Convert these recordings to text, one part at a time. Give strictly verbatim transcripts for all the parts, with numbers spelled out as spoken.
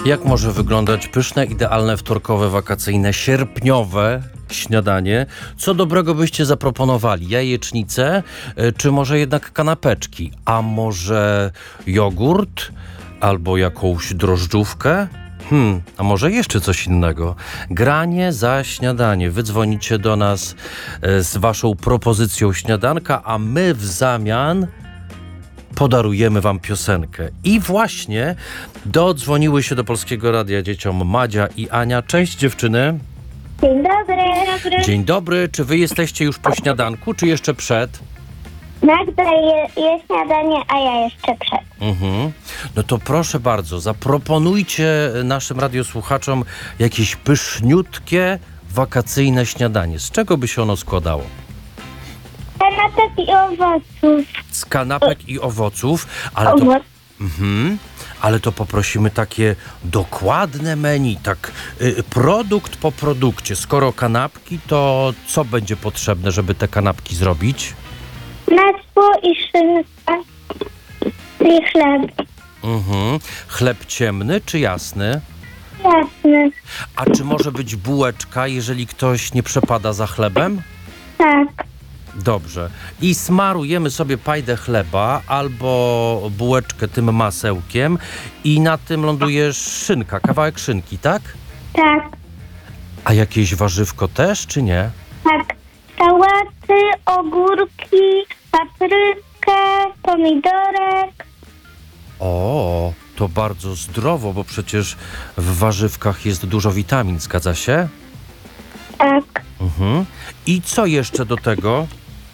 Jak może wyglądać pyszne, idealne, wtorkowe, wakacyjne, sierpniowe śniadanie? Co dobrego byście zaproponowali? Jajecznicę, y, czy może jednak kanapeczki? A może jogurt? Albo jakąś drożdżówkę? Hmm, a może jeszcze coś innego? Granie za śniadanie. Wy dzwonicie do nas y, z waszą propozycją śniadanka, a my w zamian podarujemy wam piosenkę. I właśnie dodzwoniły się do Polskiego Radia dzieciom Madzia i Ania. Cześć dziewczyny. Dzień dobry. Dzień dobry. Czy wy jesteście już po śniadanku, czy jeszcze przed? Magda je, je śniadanie, a ja jeszcze przed. Mhm. No to proszę bardzo, zaproponujcie naszym radiosłuchaczom jakieś pyszniutkie, wakacyjne śniadanie. Z czego by się ono składało? Kanapek i owoców. Z kanapek i owoców, ale to... Owoc. Mhm. Ale to poprosimy takie dokładne menu, tak y, produkt po produkcie. Skoro kanapki, to co będzie potrzebne, żeby te kanapki zrobić? Masło i szynka. I chleb. Mhm. Chleb ciemny czy jasny? Jasny. A czy może być bułeczka, jeżeli ktoś nie przepada za chlebem? Tak. Dobrze. I smarujemy sobie pajdę chleba albo bułeczkę tym masełkiem i na tym ląduje szynka, kawałek szynki, tak? Tak. A jakieś warzywko też, czy nie? Tak. Sałaty, ogórki, paprykę, pomidorek. O, to bardzo zdrowo, bo przecież w warzywkach jest dużo witamin, zgadza się? Tak. Mhm. I co jeszcze do tego?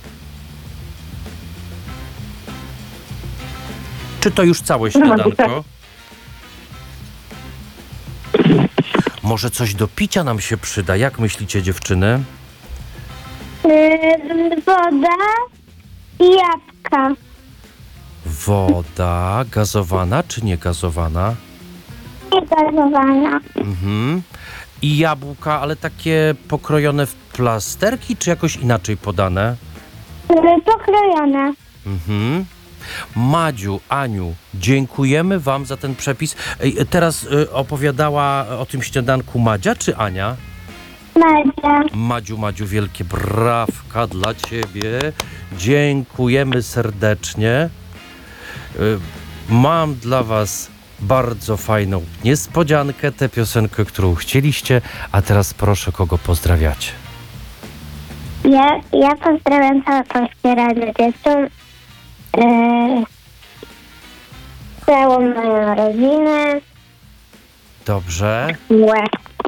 Czy to już całe śniadanko? Może coś do picia nam się przyda? Jak myślicie, dziewczyny? Yy, woda i jabłka. Woda gazowana czy niegazowana? Niegazowana. Mhm. I jabłka, ale takie pokrojone w plasterki, czy jakoś inaczej podane? Yy, pokrojone. Mhm. Madziu, Aniu, dziękujemy wam za ten przepis. Ej, teraz y, opowiadała o tym śniadanku Madzia czy Ania? Madzia. Madziu, Madziu, wielkie brawka dla ciebie. Dziękujemy serdecznie. Y, mam dla was bardzo fajną niespodziankę, tę piosenkę, którą chcieliście, a teraz proszę, kogo pozdrawiacie. Ja, ja pozdrawiam całe Polskie Radio Dzieciom. Yy, całą moją rodzinę. Dobrze. Łe.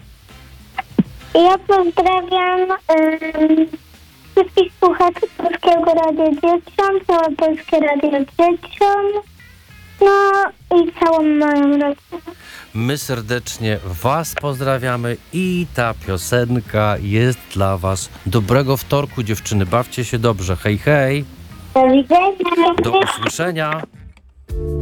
Ja pozdrawiam yy, wszystkich słuchaczy Polskiego Radia Dzieciom, całe Polskie Radio Dzieciom, no i całą moją rodzinę. My serdecznie was pozdrawiamy i ta piosenka jest dla was. Dobrego wtorku, dziewczyny, bawcie się dobrze. Hej, hej. Do widzenia. Do usłyszenia.